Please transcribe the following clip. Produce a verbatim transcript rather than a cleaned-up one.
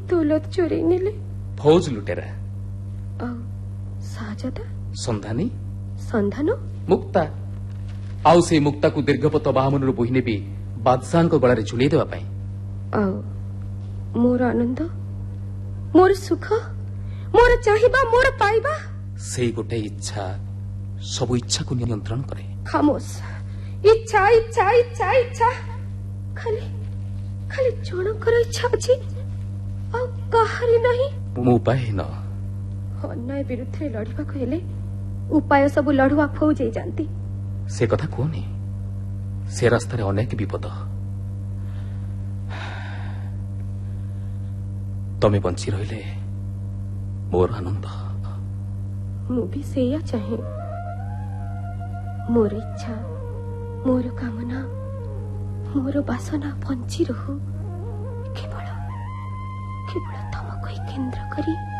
दौलत चोरी नेले फौज लुटेरा शाहजादा संधानी संधान मुक्ता आउ से मुक्ता को दीर्घपथ बामन बोही नेबी बादशाह गलार झुलई देवाई मोर आनंद मोर सुख मोर चाहिबा मोर पाइबा से गोटे इच्छा सब इच्छा को नियंत्रण करे। खामोश इच्छा इच्छा इच्छा इच्छा खाली खाली जनकर इच्छा अछि आ कहारी नहीं उपाय न अन्याय विरुद्ध लड़वा हेले उपाय सब लड़ुआ फौज जानती से कथा कहनी से रास्ता अनेक विपद तमे बंची रहिले मोर आनंद मु भी सेया चाहे मोर इच्छा मोर कामना मोर वासना बंची रहू केवल केवल तमको केंद्र करी